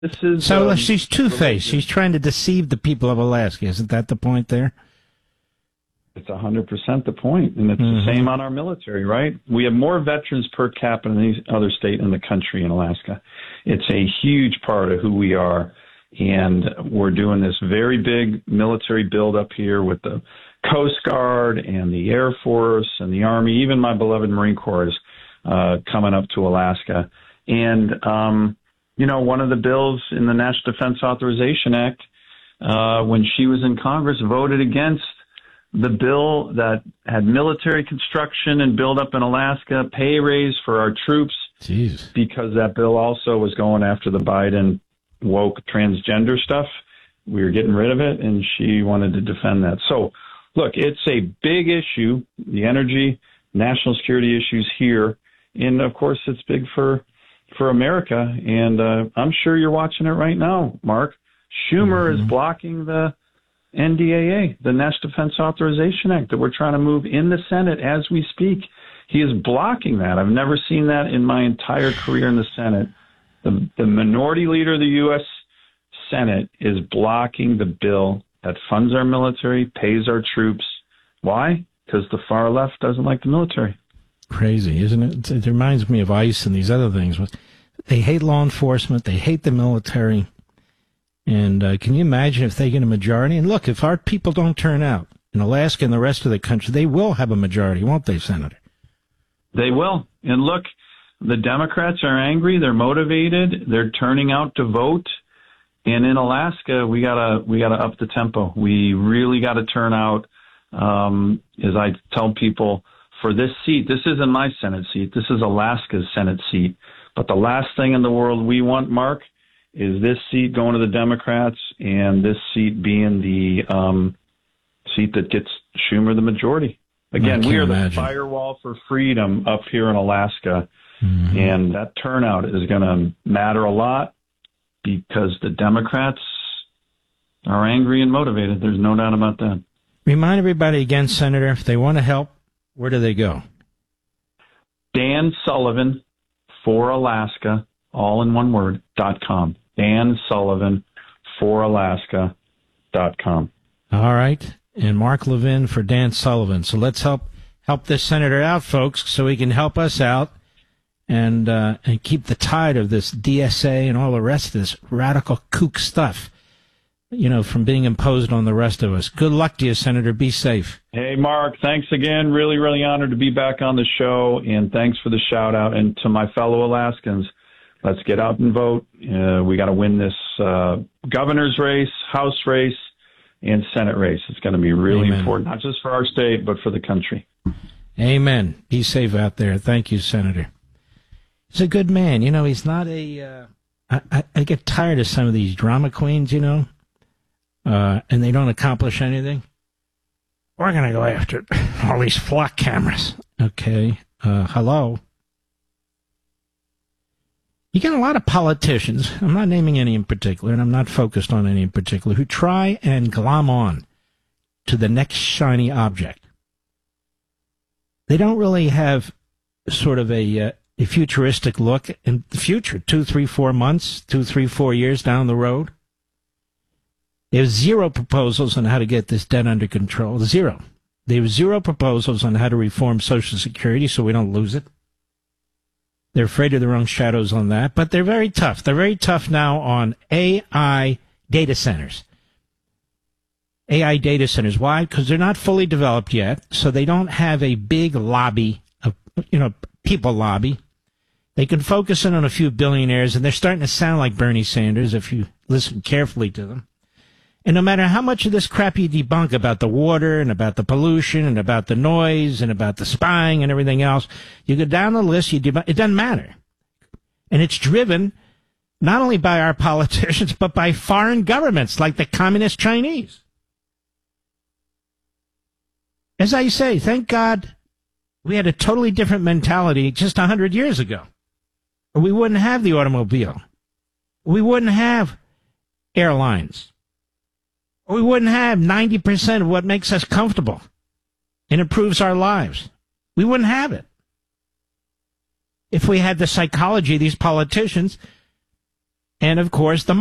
This is So she's two-faced. She's trying to deceive the people of Alaska. Isn't that the point there? It's 100% the point, and it's the same on our military, right? We have more veterans per capita than any other state in the country in Alaska. It's a huge part of who we are, and we're doing this very big military build up here with the Coast Guard and the Air Force and the Army. Even my beloved Marine Corps is coming up to Alaska. And, one of the bills in the National Defense Authorization Act, when she was in Congress, voted against the bill that had military construction and build up in Alaska, pay raise for our troops. Jeez. Because that bill also was going after the Biden woke transgender stuff. We were getting rid of it, and she wanted to defend that. So, look, it's a big issue, the energy, national security issues here. And, of course, it's big for America. And I'm sure you're watching it right now, Mark. Schumer is blocking the NDAA, the National Defense Authorization Act, that we're trying to move in the Senate as we speak. He is blocking that. I've never seen that in my entire career in the Senate. The minority leader of the U.S. Senate is blocking the bill that funds our military, pays our troops. Why? Because the far left doesn't like the military. Crazy, isn't it? It reminds me of ICE and these other things. They hate law enforcement. They hate the military. And can you imagine if they get a majority? And look, if our people don't turn out in Alaska and the rest of the country, they will have a majority, won't they, Senator? They will. And look, the Democrats are angry. They're motivated. They're turning out to vote. And in Alaska, we gotta up the tempo. We really got to turn out. As I tell people, for this seat, this isn't my Senate seat. This is Alaska's Senate seat. But the last thing in the world we want, Mark, is this seat going to the Democrats and this seat being the seat that gets Schumer the majority. Again, we are the firewall for freedom up here in Alaska, and that turnout is going to matter a lot because the Democrats are angry and motivated. There's no doubt about that. Remind everybody again, Senator, if they want to help, where do they go? Dan Sullivan for Alaska, all in one word, .com. Dan Sullivan for Alaska.com. All right. And Mark Levin for Dan Sullivan. So let's help this senator out, folks, so he can help us out and keep the tide of this DSA and all the rest of this radical kook stuff, from being imposed on the rest of us. Good luck to you, Senator. Be safe. Hey, Mark, thanks again. Really, really honored to be back on the show, and thanks for the shout-out. And to my fellow Alaskans, let's get out and vote. We got to win this governor's race, House race, and Senate race. It's going to be really important, not just for our state, but for the country. Amen. Be safe out there. Thank you, Senator. He's a good man. He's not a... I get tired of some of these drama queens, and they don't accomplish anything. We're going to go after all these flock cameras. Okay. Hello. You get a lot of politicians, I'm not naming any in particular, and I'm not focused on any in particular, who try and glom on to the next shiny object. They don't really have sort of a futuristic look in the future, 2, 3, 4 months, 2, 3, 4 years down the road. There's zero proposals on how to get this debt under control. Zero. There's zero proposals on how to reform Social Security so we don't lose it. They're afraid of their own shadows on that, but they're very tough. They're very tough now on AI data centers. AI data centers. Why? Because they're not fully developed yet, so they don't have a big lobby of, people lobby. They can focus in on a few billionaires, and they're starting to sound like Bernie Sanders if you listen carefully to them. And no matter how much of this crap you debunk about the water and about the pollution and about the noise and about the spying and everything else, you go down the list, it doesn't matter. And it's driven not only by our politicians, but by foreign governments like the communist Chinese. As I say, thank God we had a totally different mentality just 100 years ago. Or we wouldn't have the automobile. We wouldn't have airlines. We wouldn't have 90% of what makes us comfortable and improves our lives. We wouldn't have it if we had the psychology of these politicians And, of course, the